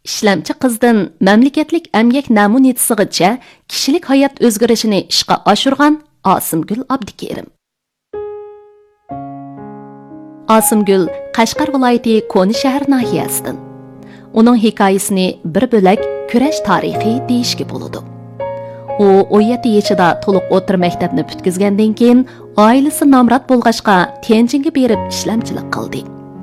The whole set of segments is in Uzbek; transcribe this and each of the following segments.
ishlamchi qizdan mamlakatlik emgak namunetisigacha kishilik hayot o'zgarishini ishga oshirgan Osimgul Abdukerim. Osimgul Qashqar viloyati Koni shahar nahiyasidan. Uning hikoyasini bir bo'lak kurash tarixi deyishga bo'ladi. U 17 yoshida to'liq o'tir maktabni bitkizgandan keyin oilasi nomrod bo'lg'achqa Tianjinga berib ishlamchilik qildi.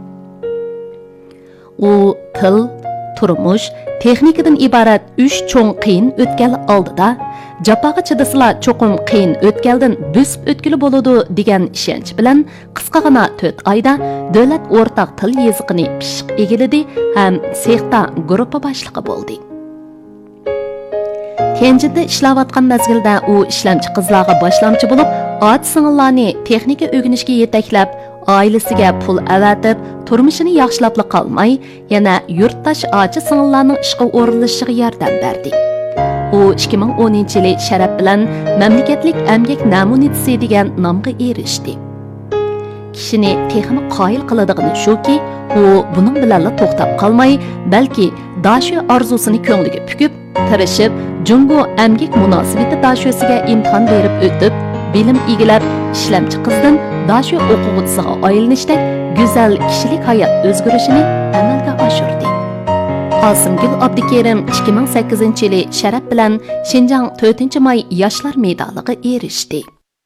U til, turmush, texnikadan iborat 3 cho'ng qiyin o'tkal oldida jafoga chidasila cho'qim qiyin o'tkaldan bo'sib o'tkili bo'ladi degan ishonch bilan qisqagina 4 oyda davlat o'rtaq til yoziqini pishiq egildi ham sexta guruhi boshlig'i bo'ldi. Tianjinda ishlayotgan mezgilda u ishlamchi qizlarga boshlamchi bo'lib, ot singillarni texnika o'rganishga yetaklab, oilasiga pul avatib, turmushini yaxshilab qolmay, yana yurtdosh ochi singillarning ishga o'rinlashishiga yordam berdi. U 2010-yili sharaf bilan mamlakatlik emgak namunetisi degan nomga erishdi. Kishini texmi qoyil qiladigan shuki, u buning bilan to'xtab qolmay, balki dashu orzusini ko'ngliga pukib, tirishib, Jungo emgak munosabati dashosiga imtihon berib o'tib, bilim egilab, ishlamchi qizdan dashu o'quvchisiga aylanishda go'zal kishilik hayot o'zgarishini amalga oshirdi. Osimgul Abdukerim 2008-yili sharaf bilan Xinjiang 4-may yoshlar medaliga erishdi.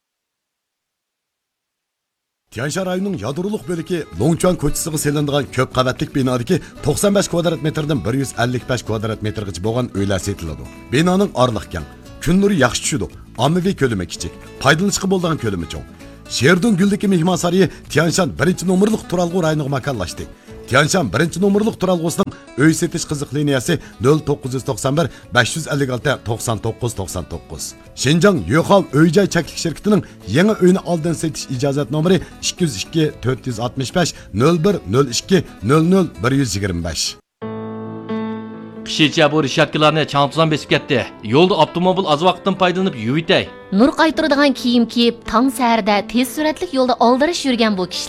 Tianshan rayonining yadroliq bo'ligi Longchuan ko'chasiga selinadigan ko'p qavatlik binodagi 95 kvadrat metrdan 155 kvadrat metrgacha bo'lgan uylar setiladi. Binoning orliq keng, kun nuri yaxshi tushadi, ommaviy ko'lami kichik, foydalanishga bo'ladigan ko'lami cho'ng. Sherdun Guldagi mehmonsariyi Tianshan 1-nomerlik turalg'u rayoniga makonlashdi. Tianshan 1-nomerlik turalg'usining uy setish qiziq liniyasi 0991 556 99 99. Xinjiang Yo'xal uy-joy chaklik shirkatining yangi uyni oldin setish ijozat nomeri 202 465 01 02 00 125. Qishicha bu rishatkalarni changtuzan besib ketdi. Yo'lda avtomobil az vaqtdan foydalanib yuvitay. Nur qaytiradigan kiyim kiyib, tong saharda tez suratli yo'lda oldirish yurgan bu kishi